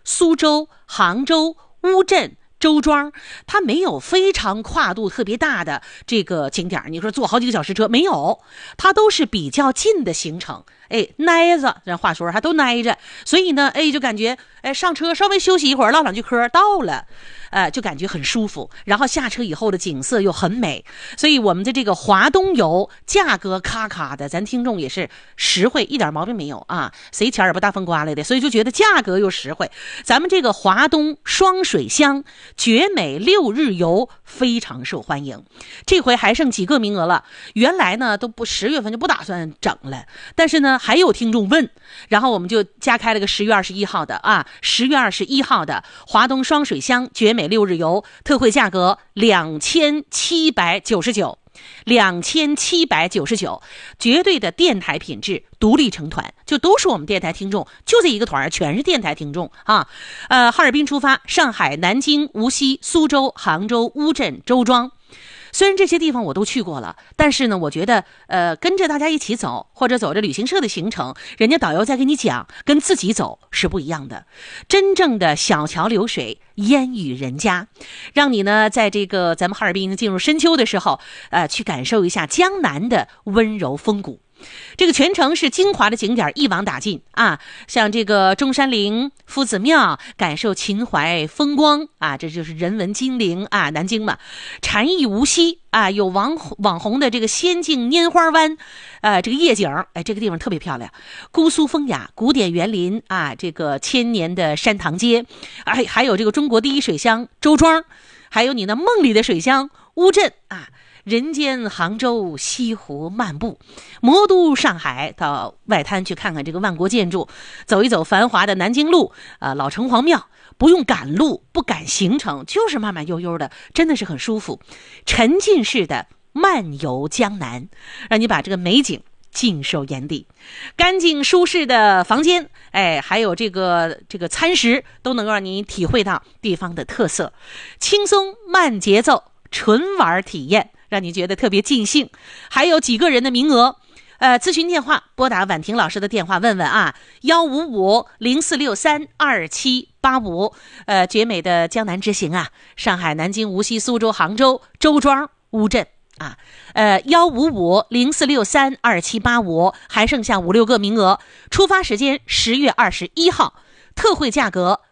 苏州、杭州、乌镇、周庄，它没有非常跨度特别大的这个景点，你说坐好几个小时车没有，它都是比较近的行程。耐着，这话说还都耐着，所以呢，就感觉上车稍微休息一会儿，唠两句嗑到了，就感觉很舒服。然后下车以后的景色又很美，所以我们的这个华东游价格咔咔的，咱听众也是实惠，一点毛病没有啊，谁钱也不大风刮来的，所以就觉得价格又实惠。咱们这个华东双水乡绝美6日游非常受欢迎，这回还剩几个名额了。原来呢都不10月份就不打算整了，但是呢还有听众问，然后我们就加开了个10月21号的啊，10月21号的华东双水乡绝美6日游，特惠价格2799，绝对的电台品质，独立成团，就都是我们电台听众，就这一个团，全是电台听众啊。哈尔滨出发，上海、南京、无锡、苏州、杭州、乌镇、周庄。虽然这些地方我都去过了，但是呢，我觉得跟着大家一起走，或者走着旅行社的行程，人家导游在给你讲，跟自己走是不一样的。真正的小桥流水，烟雨人家，让你呢在这个咱们哈尔滨进入深秋的时候，去感受一下江南的温柔风骨。这个全程是精华的景点一网打尽啊，像这个中山陵、夫子庙，感受秦淮风光啊，这就是人文精灵啊，南京嘛。禅意无锡啊，有网红的这个仙境拈花湾，这个夜景，这个地方特别漂亮。姑苏风雅，古典园林啊，这个千年的山塘街，还有这个中国第一水乡周庄，还有你那梦里的水乡乌镇啊。人间杭州，西湖漫步，魔都上海，到外滩去看看这个万国建筑，走一走繁华的南京路，老城隍庙，不用赶路，不赶行程，就是慢慢悠悠的，真的是很舒服，沉浸式的漫游江南，让你把这个美景尽收眼底。干净舒适的房间，还有这个餐食，都能够让你体会到地方的特色，轻松慢节奏纯玩体验，让你觉得特别尽兴。还有几个人的名额，咨询电话拨打婉婷老师的电话问问啊，155-0463-2785。绝美的江南之行啊，上海、南京、无锡、苏州、杭州、周庄、乌镇啊，155-0463-2785，还剩下5-6个名额。出发时间10月21号，特惠价格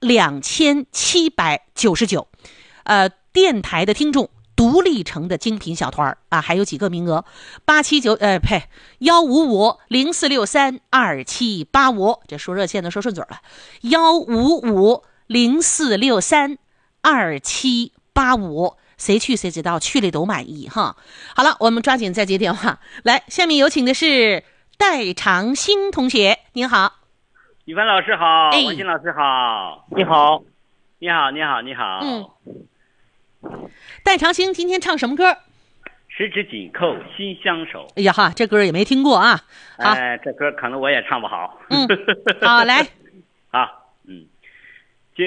2799。电台的听众独立成的精品小团啊，还有几个名额，155-0463-2785，这说热线的说顺嘴了，155-0463-2785，谁去谁知道，去了都满意哈。好了，我们抓紧再接电话。来，下面有请的是戴长兴同学，您好。 宇凡老师好，王鑫老师好， 你好， 你好，你好，你好。 戴长兴今天唱什么歌？ 十指紧扣心相守。 哎呀哈，这歌也没听过啊。好， 这歌可能我也唱不好。 好，来。 好。